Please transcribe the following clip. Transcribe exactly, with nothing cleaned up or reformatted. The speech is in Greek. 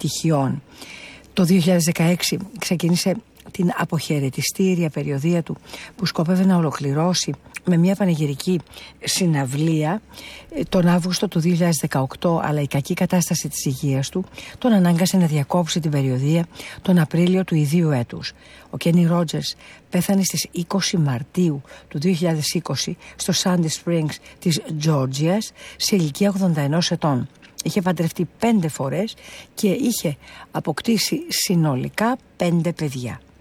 επιτυχιών. Το δύο χιλιάδες δεκαέξι ξεκίνησε την αποχαιρετιστήρια περιοδεία του που σκοπεύει να ολοκληρώσει με μια πανηγυρική συναυλία τον Αύγουστο του δύο χιλιάδες δεκαοκτώ, αλλά η κακή κατάσταση της υγείας του τον ανάγκασε να διακόψει την περιοδεία τον Απρίλιο του ιδίου έτους. Ο Κένι Ρότζερς πέθανε στις είκοσι Μαρτίου του δύο χιλιάδες είκοσι στο Sandy Springs της Τζόρτζιας σε ηλικία ογδόντα ενός ετών. Είχε παντρευτεί πέντε φορές και είχε αποκτήσει συνολικά πέντε παιδιά.